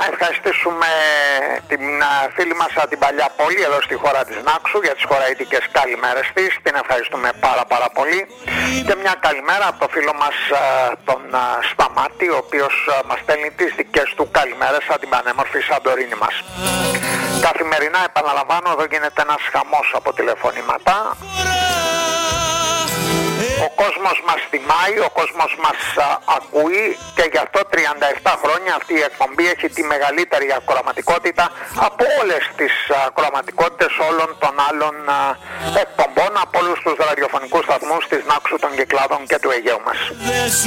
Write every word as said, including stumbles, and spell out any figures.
ευχαριστήσουμε την φίλη μας από την Παλιά Πόλη εδώ στη χώρα της Νάξου για τις χωραΐτικες καλημέρες της. Την ευχαριστούμε πάρα πάρα πολύ. Και μια καλημέρα από το φίλο μας τον Σταμάτη, ο οποίος μας στέλνει τις δικές του καλημέρες από την πανέμορφη Σαντορίνη μας. Καθημερινά, επαναλαμβάνω, εδώ γίνεται ένας χαμός από τηλεφωνήματα. Ο κόσμος μας τιμάει, ο κόσμος μας α, ακούει και γι' αυτό τριάντα επτά χρόνια αυτή η εκπομπή έχει τη μεγαλύτερη ακροαματικότητα από όλες τις ακροαματικότητες όλων των άλλων α, εκπομπών από όλους τους ραδιοφωνικούς σταθμούς της Νάξου, των Κυκλάδων και του Αιγαίου μας.